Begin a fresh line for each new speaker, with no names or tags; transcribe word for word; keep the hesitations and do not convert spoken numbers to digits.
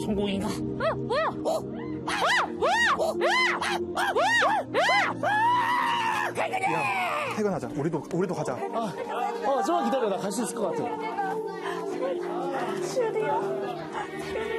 성공인가?
어, 뭐야? 어? 아! 뭐야?
야, 퇴근하자. 우리도, 우리도 가자.
아, 어, 좀만 기다려. 나 갈 수 있을 것 같아.
슈리야.